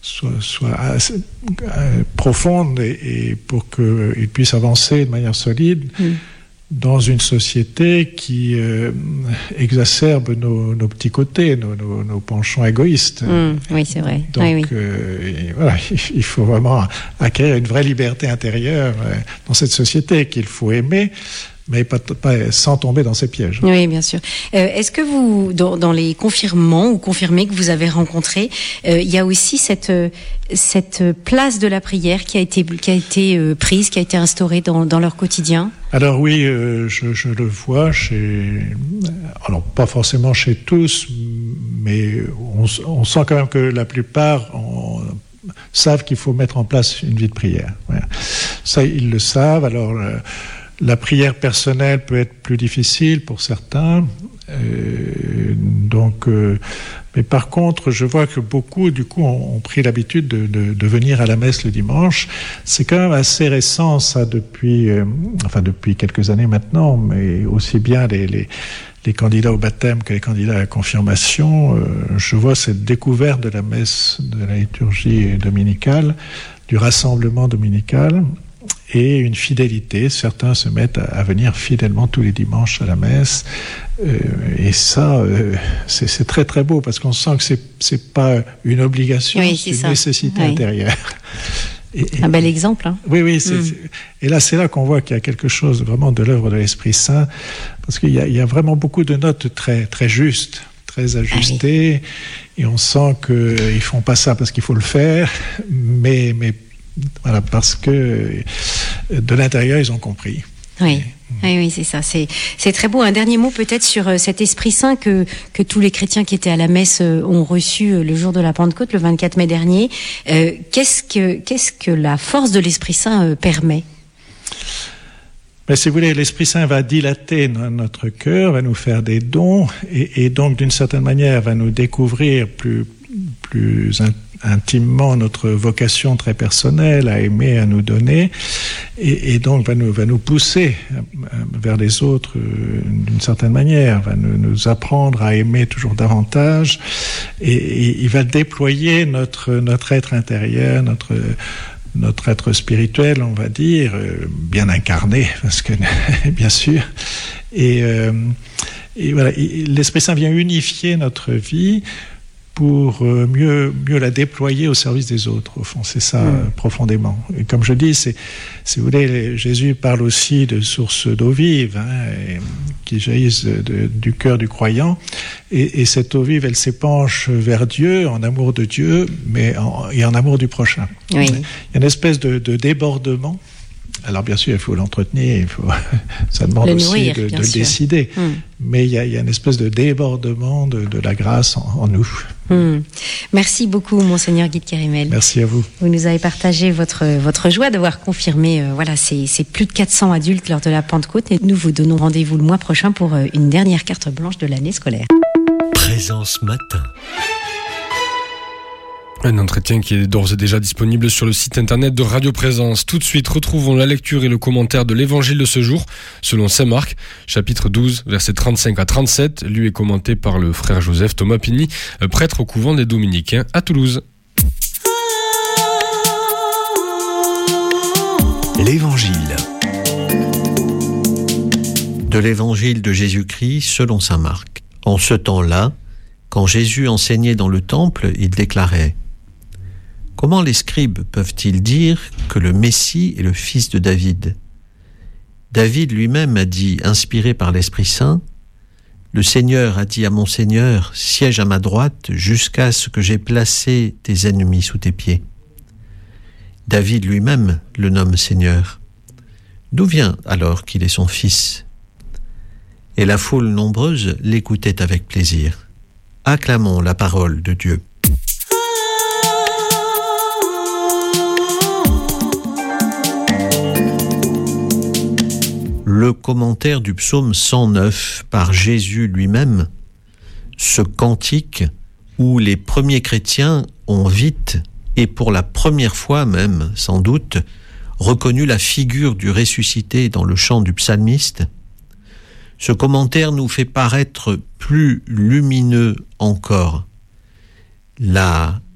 soit assez, profonde et pour qu'ils puissent avancer de manière solide dans une société qui exacerbe nos petits côtés, nos penchants égoïstes. Oui, c'est vrai. Donc, voilà, il faut vraiment acquérir une vraie liberté intérieure dans cette société qu'il faut aimer, mais pas sans tomber dans ces pièges. Oui, bien sûr. Est-ce que vous, dans les confirmants ou confirmés que vous avez rencontrés, il y a aussi cette place de la prière qui a été prise, qui a été instaurée dans leur quotidien? Alors oui, je le vois alors pas forcément chez tous, mais on sent quand même que la plupart savent qu'il faut mettre en place une vie de prière. Voilà. Ça, ils le savent. Alors la prière personnelle peut être plus difficile pour certains, mais par contre, je vois que beaucoup, du coup, ont pris l'habitude de venir à la messe le dimanche. C'est quand même assez récent, ça, depuis quelques années maintenant, mais aussi bien les candidats au baptême que les candidats à la confirmation. Je vois cette découverte de la messe, de la liturgie dominicale, du rassemblement dominical, et une fidélité. Certains se mettent à venir fidèlement tous les dimanches à la messe, et ça, c'est très très beau, parce qu'on sent que c'est pas une obligation, c'est une nécessité intérieure. Un bel exemple. Hein. Oui. Et là, c'est là qu'on voit qu'il y a quelque chose vraiment de l'œuvre de l'Esprit Saint, parce qu'il y a vraiment beaucoup de notes très très justes, très ajustées, et on sent qu'ils font pas ça parce qu'il faut le faire, mais voilà, parce que de l'intérieur, ils ont compris. Oui, c'est ça. C'est très beau. Un dernier mot peut-être sur cet Esprit Saint que tous les chrétiens qui étaient à la messe ont reçu le jour de la Pentecôte, le 24 mai dernier. Qu'est-ce que la force de l'Esprit Saint permet ? Mais si vous voulez, l'Esprit Saint va dilater notre cœur, va nous faire des dons, et donc d'une certaine manière va nous découvrir plus intimement notre vocation très personnelle à aimer, à nous donner, et donc va nous pousser vers les autres d'une certaine manière, va nous apprendre à aimer toujours davantage, et il va déployer notre être intérieur, notre être spirituel, on va dire, bien incarné, parce que bien sûr, et voilà, l'Esprit Saint vient unifier notre vie pour mieux la déployer au service des autres, au fond, c'est ça profondément. Et comme je dis, si vous voulez, Jésus parle aussi de sources d'eau vive, qui jaillissent du cœur du croyant, et cette eau vive, elle s'épanche vers Dieu, en amour de Dieu, et en amour du prochain. Oui. Il y a une espèce de débordement. Alors bien sûr, il faut l'entretenir, ça demande aussi de le décider. Mais il y a une espèce de débordement de la grâce en nous. Merci beaucoup, Monseigneur Guy de Kérimel. Merci à vous. Vous nous avez partagé votre joie d'avoir confirmé ces plus de 400 adultes lors de la Pentecôte, et nous vous donnons rendez-vous le mois prochain pour une dernière carte blanche de l'année scolaire. Présence matin. Un entretien qui est d'ores et déjà disponible sur le site internet de Radio Présence. Tout de suite, retrouvons la lecture et le commentaire de l'évangile de ce jour, selon saint Marc, chapitre 12, versets 35 à 37, lu et commenté par le frère Joseph Thomas Pigny, prêtre au couvent des Dominicains à Toulouse. L'évangile. De l'évangile de Jésus-Christ selon saint Marc. En ce temps-là, quand Jésus enseignait dans le temple, il déclarait: Comment les scribes peuvent-ils dire que le Messie est le fils de David ? David lui-même a dit, inspiré par l'Esprit Saint, « Le Seigneur a dit à mon Seigneur, siège à ma droite jusqu'à ce que j'aie placé tes ennemis sous tes pieds. » David lui-même le nomme Seigneur. D'où vient alors qu'il est son fils ? Et la foule nombreuse l'écoutait avec plaisir. Acclamons la parole de Dieu. Le commentaire du psaume 109 par Jésus lui-même, ce cantique où les premiers chrétiens ont vite, et pour la première fois même, sans doute, reconnu la figure du ressuscité dans le chant du psalmiste, ce commentaire nous fait paraître plus lumineux encore la